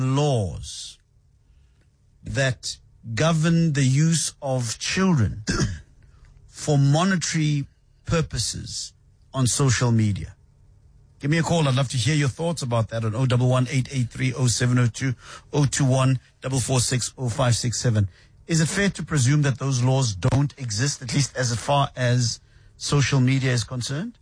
laws that govern the use of children for monetary purposes on social media? Give me a call. I'd love to hear your thoughts about that on 011-883-0702, 021-446-0567. Is it fair to presume that those laws don't exist, at least as far as social media is concerned?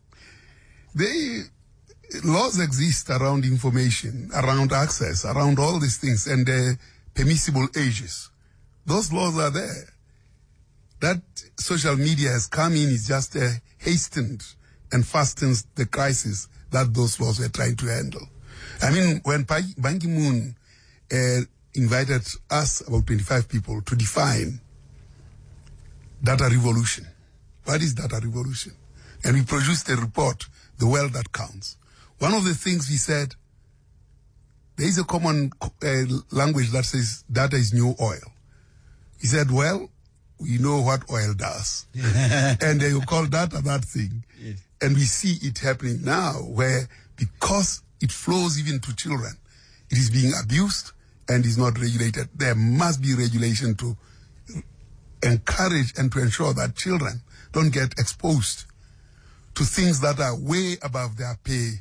Laws exist around information, around access, around all these things, and permissible ages. Those laws are there. That social media has come in is just hastened and fastens the crisis that those laws were trying to handle. I mean, when Ban Ki-moon invited us, about 25 people, to define data revolution. What is data revolution? And we produced a report, The World That Counts. One of the things we said, there is a common language that says data is new oil. He said, well, we know what oil does. And you call data that thing. Yes. And we see it happening now where, because it flows even to children, it is being abused and is not regulated. There must be regulation to encourage and to ensure that children don't get exposed to things that are way above their pay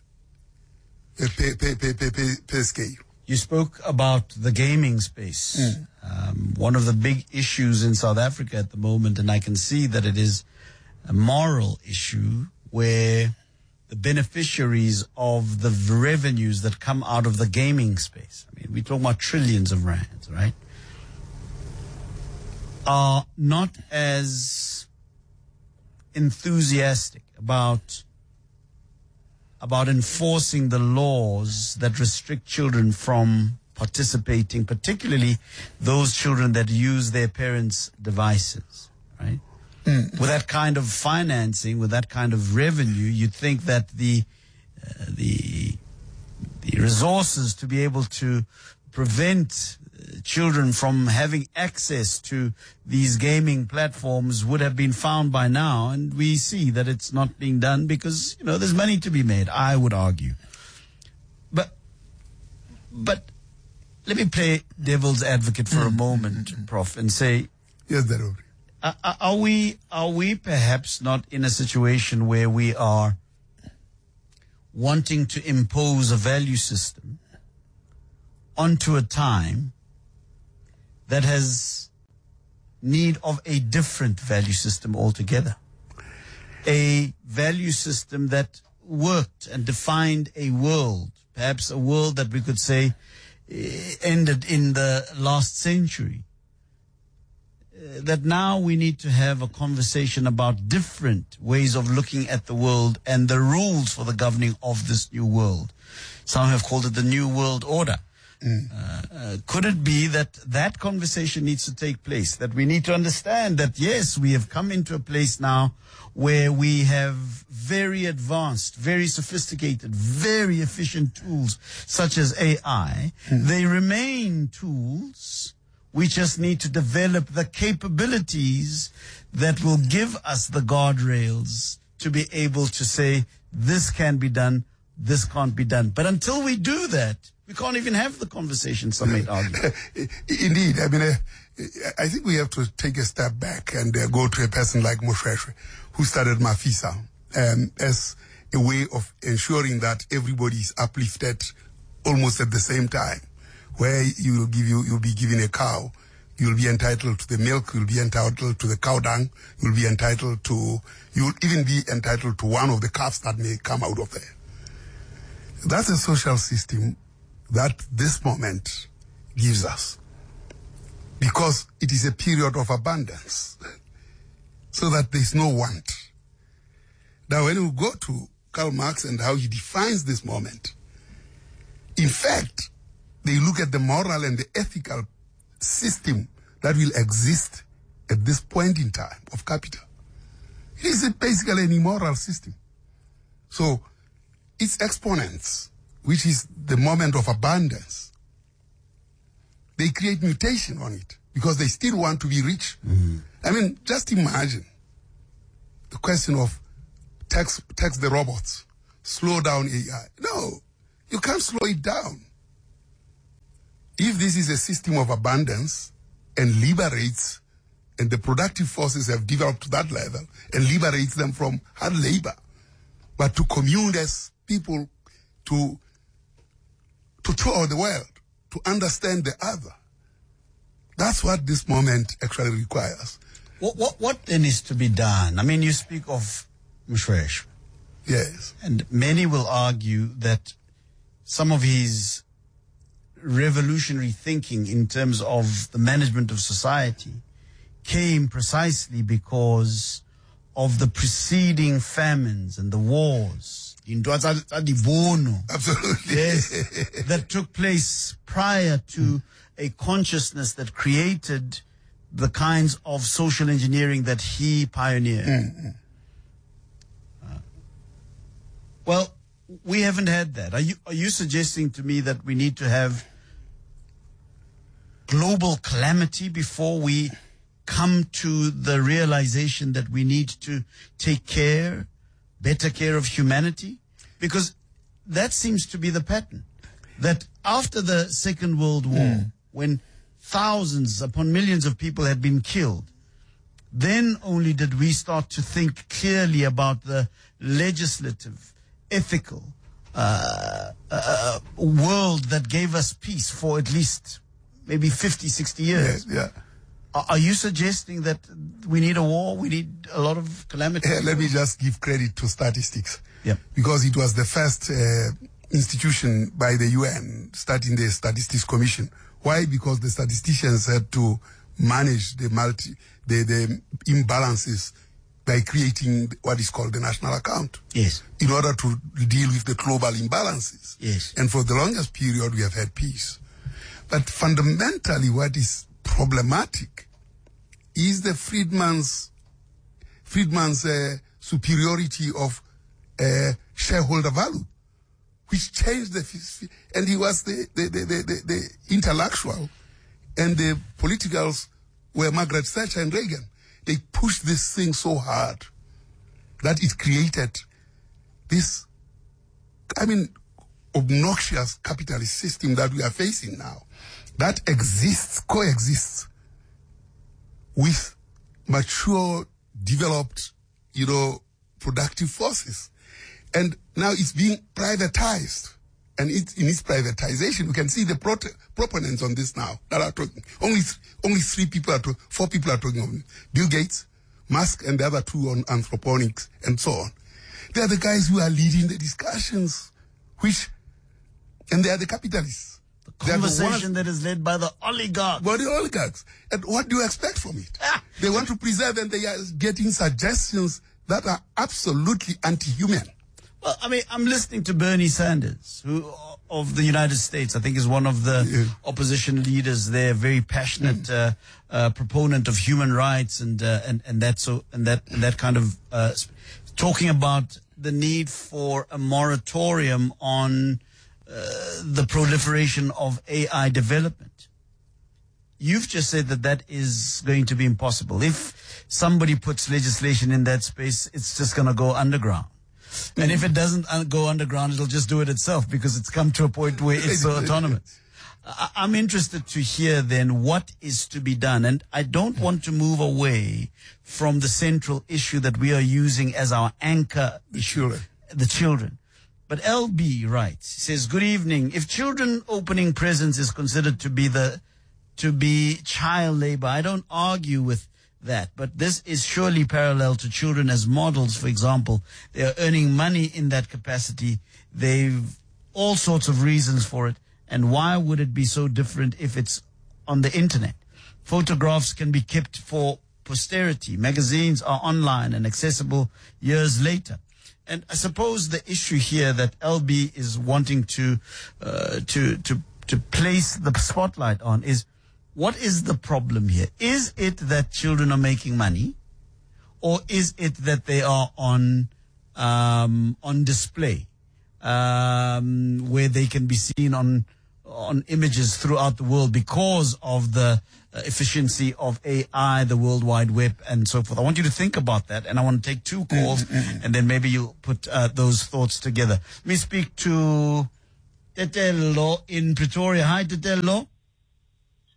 scale. You spoke about the gaming space. One of the big issues in South Africa at the moment, and I can see that it is a moral issue where the beneficiaries of the revenues that come out of the gaming space, I mean, we're talking about trillions of rands, right, are not as enthusiastic about enforcing the laws that restrict children from participating, particularly those children that use their parents' devices, right? With that kind of financing, with that kind of revenue, you'd think that the resources to be able to prevent children from having access to these gaming platforms would have been found by now, and we see that it's not being done because, there's money to be made, I would argue. But let me play devil's advocate for a moment, Prof, and say, yes, Daruri. Are we perhaps not in a situation where we are wanting to impose a value system onto a time that has need of a different value system altogether? A value system that worked and defined a world, perhaps a world that we could say ended in the last century. That now we need to have a conversation about different ways of looking at the world and the rules for the governing of this new world. Some have called it the New World Order. Could it be that conversation needs to take place, that we need to understand that, yes, we have come into a place now where we have very advanced, very sophisticated, very efficient tools such as AI. They remain tools. We just need to develop the capabilities that will give us the guardrails to be able to say, this can be done, this can't be done. But until we do that, we can't even have the conversation, some may argue. Indeed. I mean, I think we have to take a step back and go to a person like Moshweshwe, who started Mafisa as a way of ensuring that everybody is uplifted almost at the same time. Where you'll be given a cow, you'll be entitled to the milk, you'll be entitled to the cow dung, you'll even be entitled to one of the calves that may come out of there. That's a social system that this moment gives us, because it is a period of abundance, so that there's no want. Now, when you go to Karl Marx and how he defines this moment, in fact, they look at the moral and the ethical system that will exist at this point in time of capital. It is basically an immoral system. So its exponents, which is the moment of abundance, they create mutation on it because they still want to be rich. I mean, just imagine the question of tax the robots, slow down AI. No, you can't slow it down. if this is a system of abundance and liberates, and the productive forces have developed to that level and liberates them from hard labor, but to commune as people, to tour the world, to understand the other. That's what this moment actually requires. What then is to be done? I mean, you speak of Moshoeshoe. Yes. And many will argue that some of his revolutionary thinking in terms of the management of society came precisely because of the preceding famines and the wars. Absolutely. Yes, that took place prior to a consciousness that created the kinds of social engineering that he pioneered. Well, we haven't had that. Are you suggesting to me that we need to have global calamity before we come to the realization that we need to take better care of humanity? Because that seems to be the pattern. That after the Second World War, when thousands upon millions of people had been killed, then only did we start to think clearly about the legislative, ethical world that gave us peace for at least maybe 50, 60 years. Yeah. Are you suggesting that we need a war? We need a lot of calamity? Let me just give credit to statistics. Yeah. Because it was the first institution by the UN starting the Statistics Commission. Why? Because the statisticians had to manage the imbalances by creating what is called the national account. Yes. In order to deal with the global imbalances. Yes. And for the longest period, we have had peace. But fundamentally, what is problematic is the Friedman's superiority of shareholder value, which changed and he was the intellectual, and the politicals were Margaret Thatcher and Reagan. They pushed this thing so hard that it created this, obnoxious capitalist system that we are facing now, that coexists with mature, developed, productive forces. And now it's being privatized. And in its privatization, we can see the proponents on this now that are talking. Only 4 people are talking of it. Bill Gates, Musk, and the other 2 on anthroponics and so on. They are the guys who are leading the discussions, and they are the capitalists. The conversation that is led by the oligarchs. By the oligarchs. And what do you expect from it? They want to preserve, and they are getting suggestions that are absolutely anti-human. Well, I'm listening to Bernie Sanders, who of the United States, I think is one of the opposition leaders there, very passionate proponent of human rights and that kind of talking about the need for a moratorium on the proliferation of AI development. You've just said that is going to be impossible. If somebody puts legislation in that space, it's just going to go underground. And if it doesn't go underground, it'll just do it itself because it's come to a point where it's so autonomous. I'm interested to hear then what is to be done. And I don't want to move away from the central issue that we are using as our anchor issue, the children. But LB writes, he says, good evening. If children opening presents is considered to be child labor, I don't argue with that, but this is surely parallel to children as models. For example, they are earning money in that capacity. They've all sorts of reasons for it. And why would it be so different if it's on the internet? Photographs can be kept for posterity. Magazines are online and accessible years later. And I suppose the issue here that LB is wanting to place the spotlight on is, what is the problem here? Is it that children are making money, or is it that they are on display, where they can be seen on images throughout the world because of the efficiency of AI, the World Wide Web, and so forth? I want you to think about that, and I want to take 2 calls, and then maybe you'll put those thoughts together. Let me speak to Tetello in Pretoria. Hi, Tetello.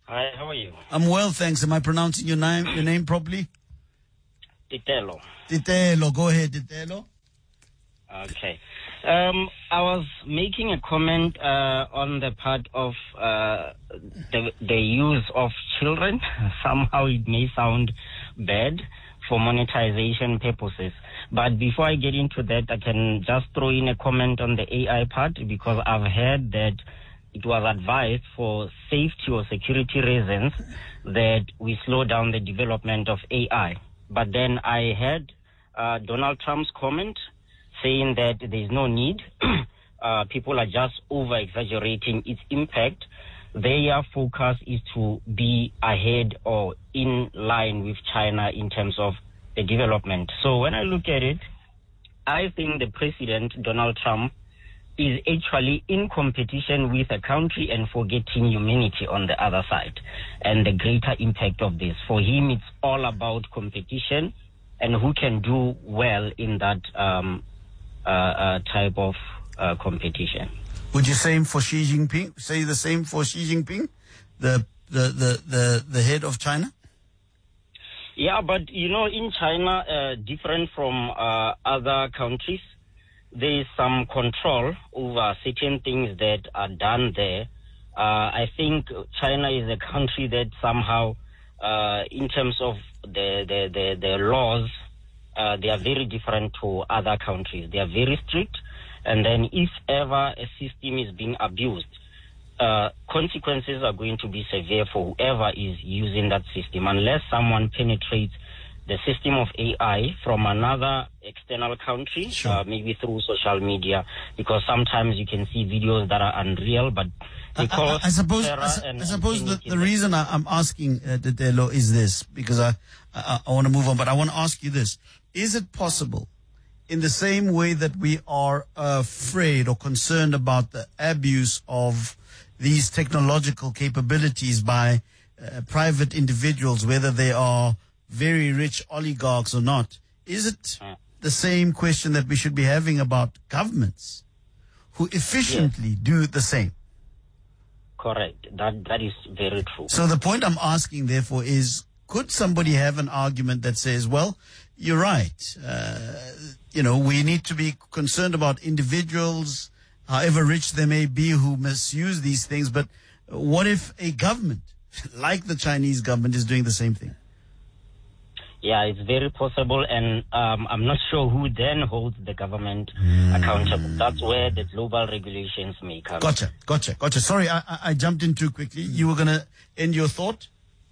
Hi, how are you? I'm well, thanks. Am I pronouncing your name properly? Titelo. Titelo, go ahead, Titelo. Okay. I was making a comment on the part of the use of children. Somehow it may sound bad for monetization purposes. But before I get into that, I can just throw in a comment on the AI part, because I've heard that it was advised for safety or security reasons that we slow down the development of AI. But then I heard Donald Trump's comment saying that there's no need. People are just over-exaggerating its impact. Their focus is to be ahead or in line with China in terms of the development. So when I look at it, I think the president, Donald Trump, is actually in competition with a country and forgetting humanity on the other side and the greater impact of this. For him, it's all about competition and who can do well in that type of competition. Would you say for Xi Jinping? Say the same for Xi Jinping, the head of China? Yeah, but in China, different from other countries, there is some control over certain things that are done there. I think China is a country that somehow, in terms of the laws, they are very different to other countries. They are very strict. And then if ever a system is being abused, consequences are going to be severe for whoever is using that system, unless someone penetrates the system of AI from another external country, sure. Maybe through social media, because sometimes you can see videos that are unreal, but because I suppose the reason I'm asking Titelo is this, because I want to move on, but I want to ask you this. Is it possible, in the same way that we are afraid or concerned about the abuse of these technological capabilities by private individuals, whether they are very rich oligarchs or not, is it the same question that we should be having about governments who efficiently do the same? Correct. That is very true. So the point I'm asking, therefore, is could somebody have an argument that says, well, you're right. We need to be concerned about individuals, however rich they may be, who misuse these things. But what if a government, like the Chinese government, is doing the same thing? Yeah, it's very possible, and I'm not sure who then holds the government accountable. That's where the global regulations may come. Gotcha. Sorry, I jumped in too quickly. You were going to end your thought?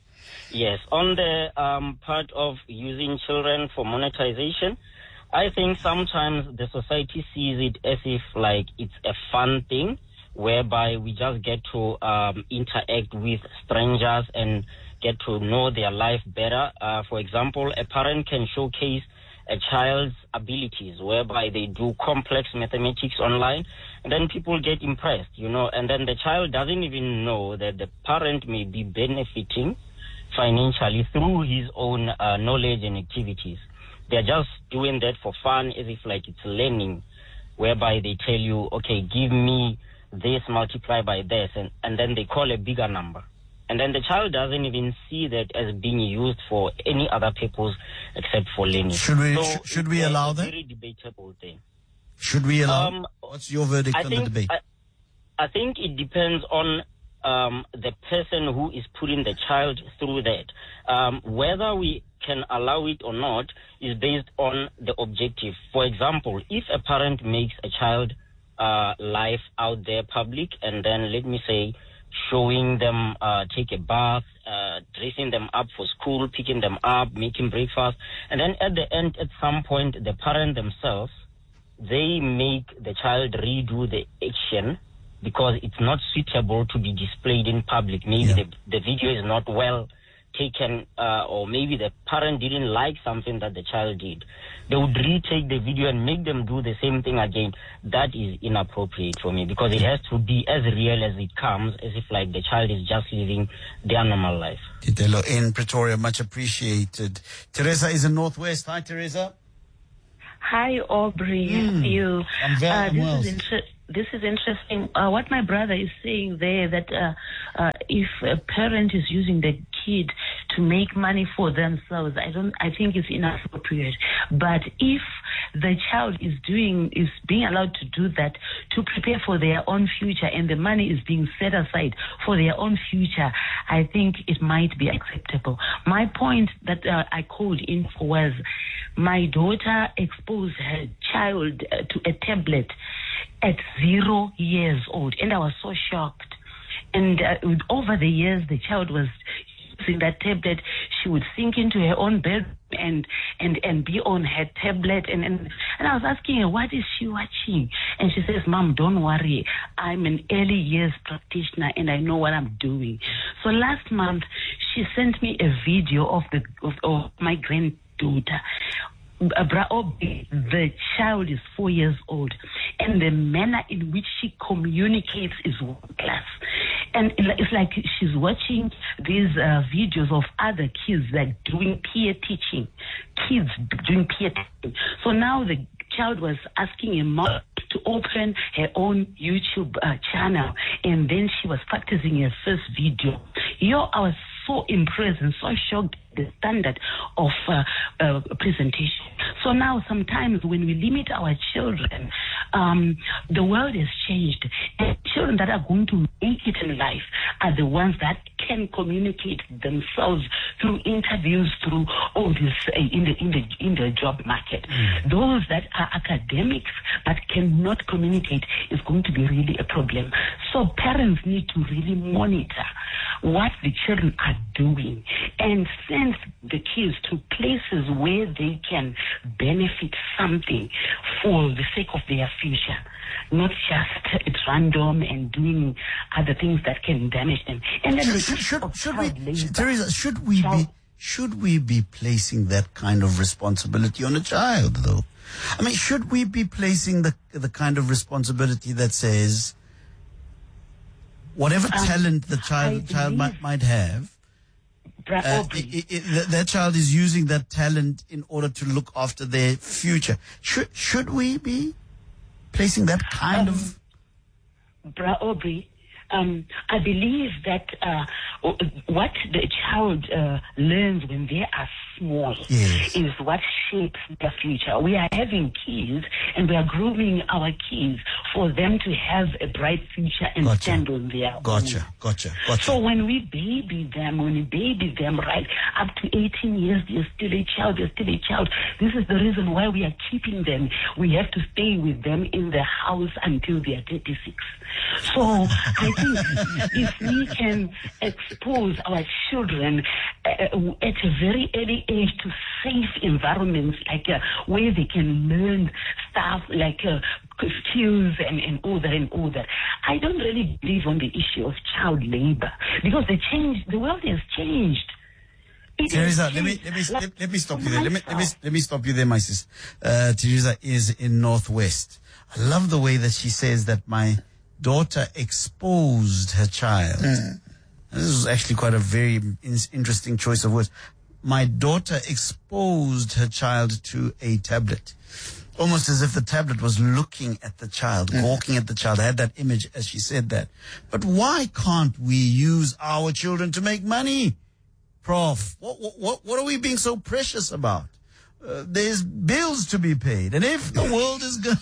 Yes, on the part of using children for monetization, I think sometimes the society sees it as if like it's a fun thing, whereby we just get to interact with strangers and get to know their life better. For example, a parent can showcase a child's abilities, whereby they do complex mathematics online, and then people get impressed, and then the child doesn't even know that the parent may be benefiting financially through his own knowledge and activities. They're just doing that for fun, as if like it's learning, whereby they tell you, okay, give me this multiplied by this, and then they call a bigger number. And then the child doesn't even see that as being used for any other purpose except for learning. Should we allow that? It's a very debatable thing. Should we allow? What's your verdict on the debate? I think it depends on the person who is putting the child through that. Whether we can allow it or not is based on the objective. For example, if a parent makes a child life out there public, and then let me say showing them take a bath, dressing them up for school, picking them up, making breakfast, and then at the end, at some point, the parent themselves, they make the child redo the action because it's not suitable to be displayed in public. Maybe the video is not well taken, or maybe the parent didn't like something that the child did. They would retake the video and make them do the same thing again. That is inappropriate for me, because it has to be as real as it comes, as if like the child is just living their normal life. Titelo in Pretoria, much appreciated. Teresa is in Northwest. Hi, Teresa. Hi, Aubrey. You. I'm very well. this is interesting. What my brother is saying there, that if a parent is using the kid to make money for themselves, I think it's inappropriate. But if the child is being allowed to do that to prepare for their own future, and the money is being set aside for their own future, I think it might be acceptable. My point that I called in for was, my daughter exposed her child to a tablet at 0 years old, and I was so shocked. And over the years, the child was using that tablet. She would sink into her own bed and be on her tablet, and I was asking her, what is she watching? And she says, Mom, don't worry, I'm an early years practitioner and I know what I'm doing. So last month she sent me a video of my granddaughter. The child is 4 years old, and the manner in which she communicates is world class. And it's like she's watching these videos of other kids, like doing peer teaching, kids doing peer teaching. So now the child was asking a mom to open her own YouTube channel, and then she was practicing her first video. I was so impressed and so shocked at the standard of presentation. So now sometimes when we limit our children, the world has changed. And children that are going to make it in life are the ones that can communicate themselves through interviews, through all this in the job market. Those that are academics but cannot communicate is going to be really a problem. So parents need to really monitor what the children are doing and send the kids to places where they can benefit something for the sake of their future, not just at random and doing other things that can damage them. And then Teresa, should we be placing that kind of responsibility on a child, though? I mean, should we be placing the kind of responsibility that says, whatever talent the child might have, that child is using that talent in order to look after their future. Should we be placing that kind of... Bra Aubrey, I believe that what the child learns when they are small is what shapes their future. We are having kids and we are grooming our kids for them to have a bright future and stand on their own. Gotcha. So when we baby them right up to 18 years, they're still a child. This is the reason why we are keeping them. We have to stay with them in the house until they are 36. So I think if we can expose our children at a very early age to safe environments, like where they can learn stuff like skills and all that. I don't really believe on the issue of child labor because the world has changed. Teresa, let me stop you there. Let me stop you there, my sister. Teresa is in Northwest. I love the way that she says that my daughter exposed her child. This is actually quite a very interesting choice of words. My daughter exposed her child to a tablet, almost as if the tablet was looking at the child, walking at the child. I had that image as she said that. But why can't we use our children to make money, Prof? What are we being so precious about? There's bills to be paid, and if the world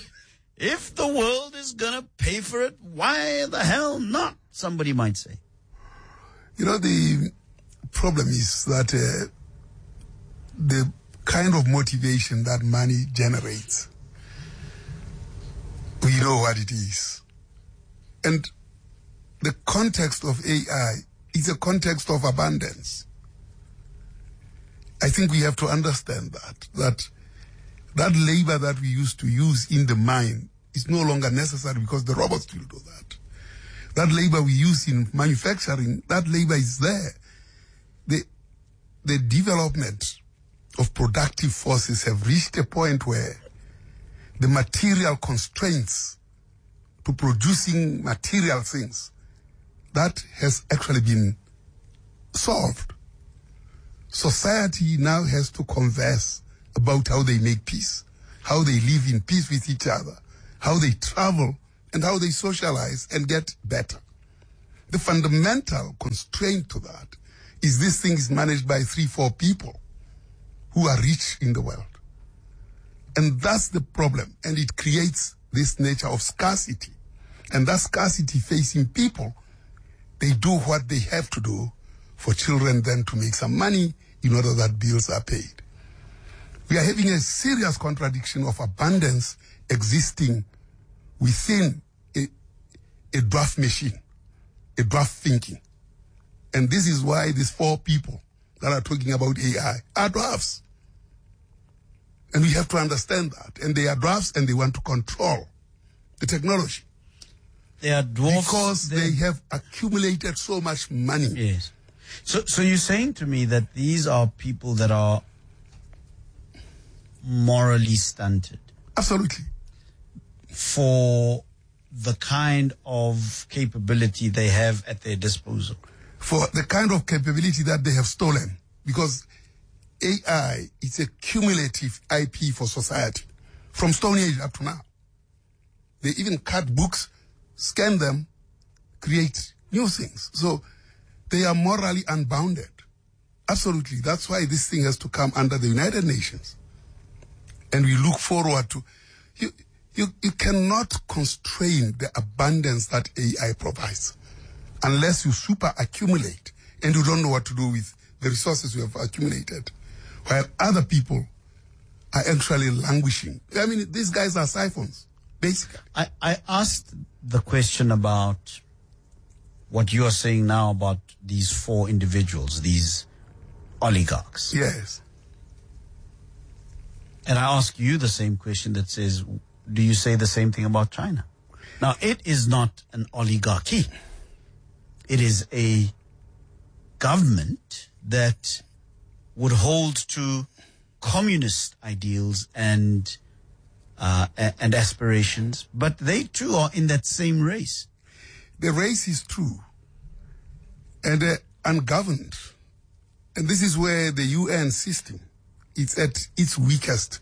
is gonna pay for it, why the hell not? Somebody might say. You know, the problem is that the kind of motivation that money generates, we know what it is. And the context of AI is a context of abundance. I think we have to understand that labor that we used to use in the mine is no longer necessary because the robots will do that. That labor we use in manufacturing, that labor is there. The development of productive forces have reached a point where the material constraints to producing material things, that has actually been solved. Society now has to converse about how they make peace, how they live in peace with each other, how they travel and how they socialize and get better. The fundamental constraint to that is this thing is managed by 3-4 people who are rich in the world. And that's the problem. And it creates this nature of scarcity. And that scarcity facing people, they do what they have to do for children then to make some money in order that bills are paid. We are having a serious contradiction of abundance existing within a draft machine, a draft thinking. And this is why these 4 people that are talking about AI are drafts. And we have to understand that. And they are drafts and they want to control the technology. They are dwarfs. Because they have accumulated so much money. Yes. So you're saying to me that these are people that are morally stunted. Absolutely. For the kind of capability they have at their disposal. For the kind of capability that they have stolen. Because AI is a cumulative IP for society. From Stone Age up to now. They even cut books, scan them, create new things. So they are morally unbounded. Absolutely. That's why this thing has to come under the United Nations. And we look forward to... You cannot constrain the abundance that AI provides unless you super accumulate and you don't know what to do with the resources you have accumulated, while other people are actually languishing. I mean, these guys are siphons, basically. I asked the question about what you are saying now about these 4 individuals, these oligarchs. Yes. And I ask you the same question that says, do you say the same thing about China? Now, it is not an oligarchy. It is a government that would hold to communist ideals and aspirations, but they too are in that same race. The race is true and ungoverned. And this is where the UN system is at its weakest.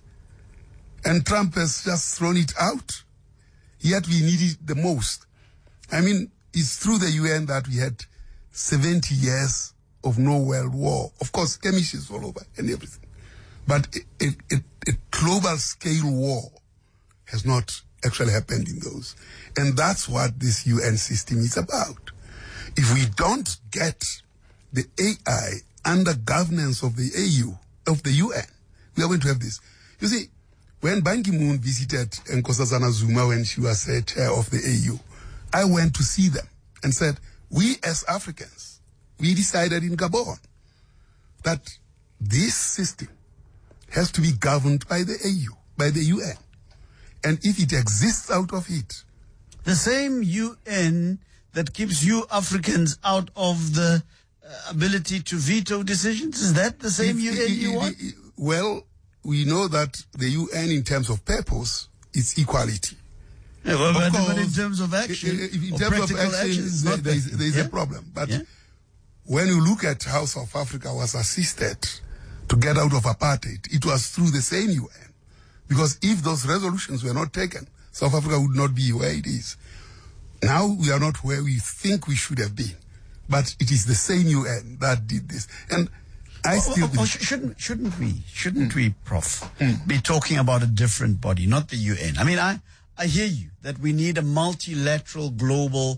And Trump has just thrown it out. Yet we need it the most. I mean, it's through the UN that we had 70 years of no world war. Of course, skirmishes all over and everything. But a global scale war has not actually happened in those. And that's what this UN system is about. If we don't get the AI under governance of the AU, of the UN, we are going to have this. You see, when Ban Ki-moon visited Nkosazana Zuma when she was chair of the AU, I went to see them and said, we as Africans, we decided in Gabon that this system has to be governed by the AU, by the UN. And if it exists out of it... The same UN that keeps you Africans out of the ability to veto decisions, is that the same UN you want? Well, we know that the UN in terms of purpose is equality. Yeah, well, but in terms of action, in terms of action, there's a problem. But when you look at how South Africa was assisted to get out of apartheid, it was through the same UN. Because if those resolutions were not taken, South Africa would not be where it is. Now we are not where we think we should have been. But it is the same UN that did this. And I still believe... Shouldn't we, Prof, be talking about a different body, not the UN? I mean, I hear you that we need a multilateral global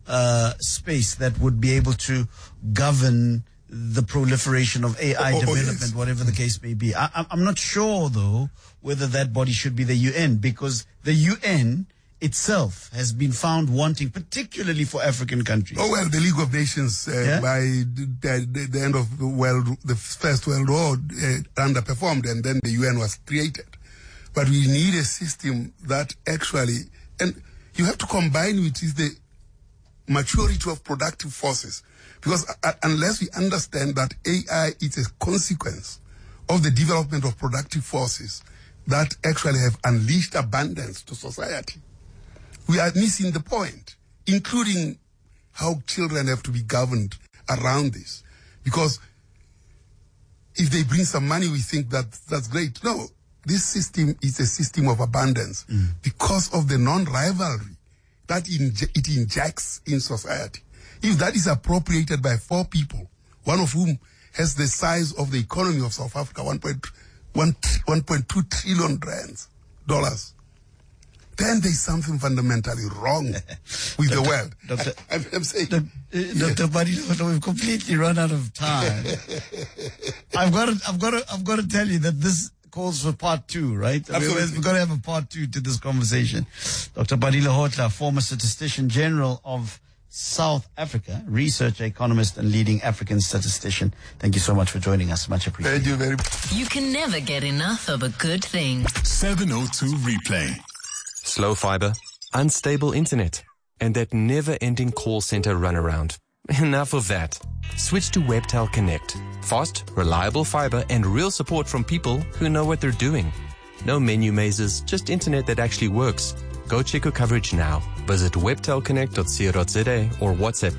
space that would be able to govern the proliferation of AI development, yes, whatever the case may be. I'm not sure, though, whether that body should be the UN, because the UN itself has been found wanting, particularly for African countries. Oh, well, the League of Nations, by the end of the First World War, underperformed, and then the UN was created. But we need a system that actually, and you have to combine with the maturity of productive forces. Because unless we understand that AI is a consequence of the development of productive forces that actually have unleashed abundance to society, we are missing the point, including how children have to be governed around this. Because if they bring some money, we think that that's great. No, this system is a system of abundance because of the non-rivalry that it injects in society, if that is appropriated by 4 people, one of whom has the size of the economy of South Africa, 1.2 trillion dollars, then there's something fundamentally wrong with the world. I'm saying. Dr. Badilo, we've completely run out of time. I've got to tell you that this calls for part 2, right? Absolutely. We've got to have a part 2 to this conversation. Dr. Badilo Hotla, former Statistician General of South Africa, research economist and leading African statistician. Thank you so much for joining us. Much appreciated. Thank you very much. You can never get enough of a good thing. 702 Replay. Slow fiber, unstable internet, and that never-ending call center runaround. Enough of that. Switch to Webtel Connect. Fast, reliable fiber, and real support from people who know what they're doing. No menu mazes, just internet that actually works. Go check your coverage now. Visit webtelconnect.co.za or WhatsApp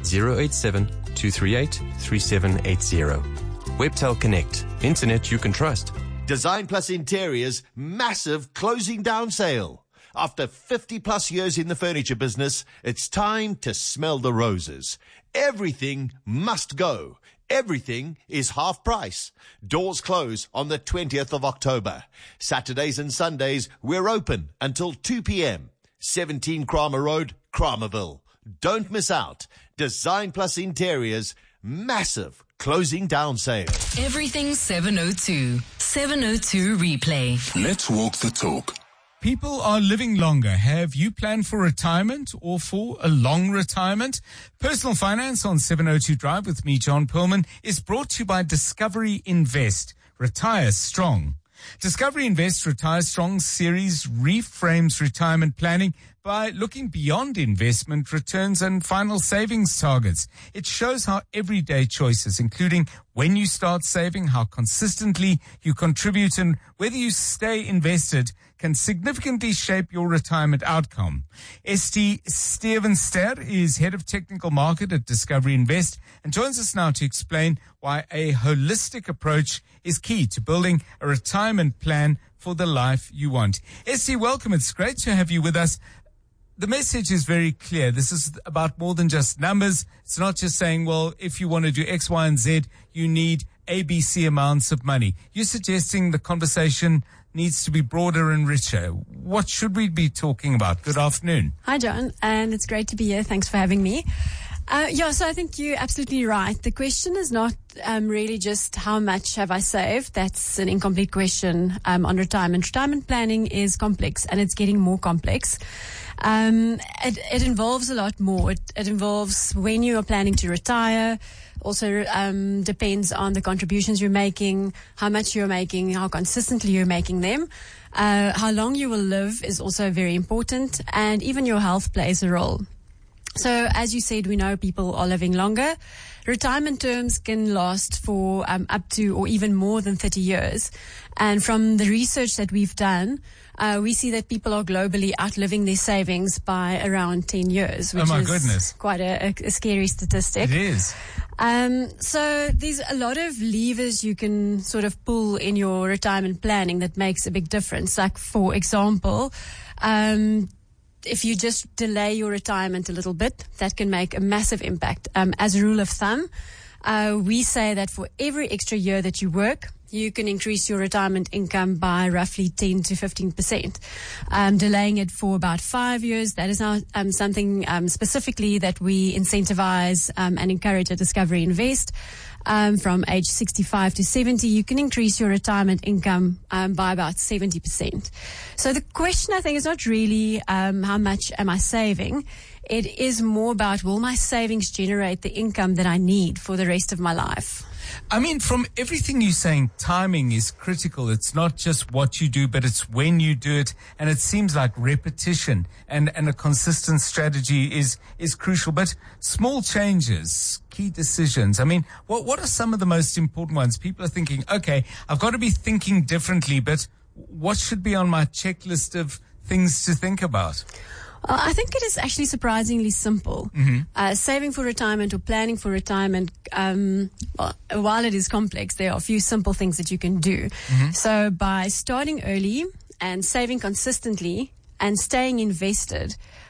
087-238-3780. Webtel Connect. Internet you can trust. Design Plus Interiors' massive closing down sale. After 50 plus years in the furniture business, it's time to smell the roses. Everything must go. Everything is half price. Doors close on the 20th of October. Saturdays and Sundays, we're open until 2 p.m. 17 Kramer Road, Kramerville. Don't miss out. Design Plus Interiors' massive closing down sale. Everything 702. 702 Replay. Let's walk the talk. People are living longer. Have you planned for retirement or for a long retirement? Personal Finance on 702 Drive with me, John Perlman, is brought to you by Discovery Invest. Retire strong. Discovery Invest Retire Strong series reframes retirement planning by looking beyond investment returns and final savings targets. It shows how everyday choices, including when you start saving, how consistently you contribute, and whether you stay invested, can significantly shape your retirement outcome. Esti Stevenster is Head of Technical Market at Discovery Invest and joins us now to explain why a holistic approach is key to building a retirement plan for the life you want. Esti, welcome. It's great to have you with us. The message is very clear. This is about more than just numbers. It's not just saying, well, if you want to do X, Y, and Z, you need ABC amounts of money. You're suggesting the conversation needs to be broader and richer. What should we be talking about? Good afternoon. Hi, John, and it's great to be here. Thanks for having me. So I think you're absolutely right. The question is not really just how much have I saved. That's an incomplete question on retirement. Retirement planning is complex, and it's getting more complex. It involves a lot more. It involves when you are planning to retire. Also depends on the contributions you're making, how much you're making, how consistently you're making them. How long you will live is also very important, and even your health plays a role. So as you said, we know people are living longer. Retirement terms can last for up to or even more than 30 years. And from the research that we've done, we see that people are globally outliving their savings by around 10 years, which is quite a scary statistic. It is. So there's a lot of levers you can sort of pull in your retirement planning that makes a big difference. Like, for example, if you just delay your retirement a little bit, that can make a massive impact. As a rule of thumb, we say that for every extra year that you work, you can increase your retirement income by roughly 10 to 15%. Delaying it for about 5 years, that is now something specifically that we incentivize and encourage at Discovery Invest. From age 65 to 70, you can increase your retirement income by about 70%. So the question, I think, is not really how much am I saving. It is more about, will my savings generate the income that I need for the rest of my life? I mean, from everything you're saying, timing is critical. It's not just what you do, but it's when you do it. And it seems like repetition and a consistent strategy is crucial. But small changes, key decisions. I mean, what are some of the most important ones? People are thinking, okay, I've got to be thinking differently, but what should be on my checklist of things to think about? I think it is actually surprisingly simple. Mm-hmm. Saving for retirement or planning for retirement, while it is complex, there are a few simple things that you can do. Mm-hmm. So by starting early and saving consistently and staying invested,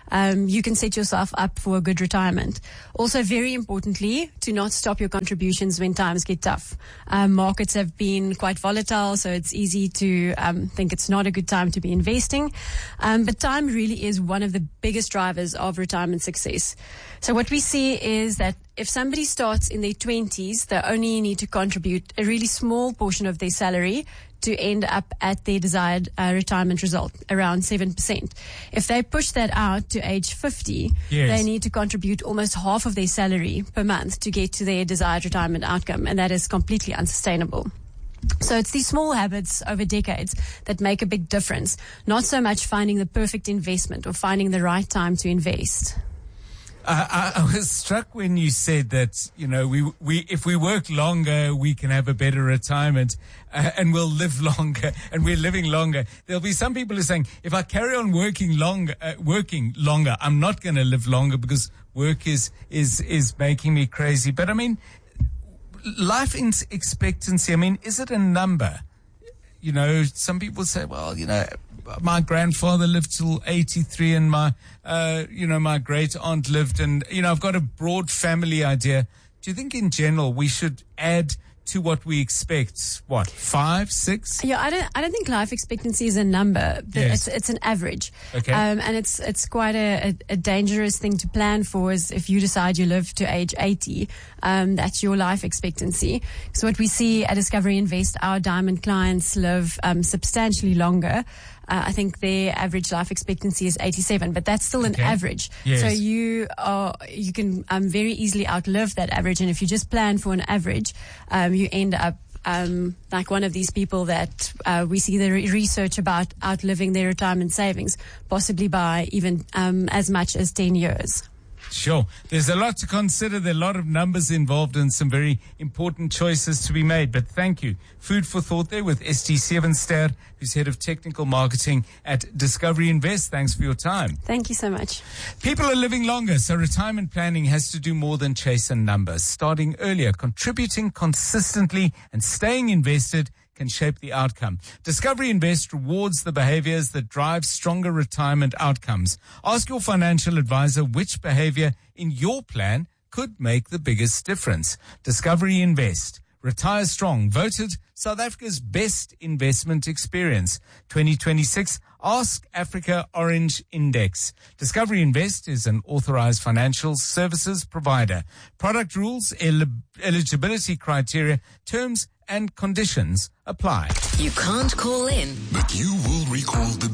you can set yourself up for a good retirement. Also, very importantly, to not stop your contributions when times get tough. Markets have been quite volatile, so it's easy to think it's not a good time to be investing. But time really is one of the biggest drivers of retirement success. So what we see is that if somebody starts in their 20s, they only need to contribute a really small portion of their salary to end up at their desired retirement result, around 7%. If they push that out to age 50, they need to contribute almost half of their salary per month to get to their desired retirement outcome, and that is completely unsustainable. So it's these small habits over decades that make a big difference, not so much finding the perfect investment or finding the right time to invest. I was struck when you said that, you know, we if we work longer, we can have a better retirement, and we'll live longer, and we're living longer. There'll be some people who are saying, if I carry on working longer, I'm not going to live longer because work is making me crazy. But I mean, life expectancy, I mean, is it a number? You know, some people say, well, you know, my grandfather lived till 83 and my great aunt lived, and, you know, I've got a broad family idea. Do you think in general we should add to what we expect? What, 5, 6? Yeah, I don't think life expectancy is a number. Yes. It's an average. Okay. And it's quite a dangerous thing to plan for, is if you decide you live to age 80, that's your life expectancy. So what we see at Discovery Invest, our diamond clients live substantially longer. I think their average life expectancy is 87, but that's still an average. Yes. So you can very easily outlive that average. And if you just plan for an average, you end up like one of these people that we see the research about outliving their retirement savings, possibly by even as much as 10 years. Sure. There's a lot to consider. There are a lot of numbers involved and some very important choices to be made. But thank you. Food for thought there with Esti Sevenster, who's head of technical marketing at Discovery Invest. Thanks for your time. Thank you so much. People are living longer, so retirement planning has to do more than chase a number. Starting earlier, contributing consistently and staying invested can shape the outcome. Discovery Invest rewards the behaviors that drive stronger retirement outcomes. Ask your financial advisor which behavior in your plan could make the biggest difference. Discovery Invest. Retire Strong, voted South Africa's best investment experience. 2026 Ask Africa Orange Index. Discovery Invest is an authorized financial services provider. Product rules, eligibility criteria, terms and conditions apply. You can't call in, but you will recall the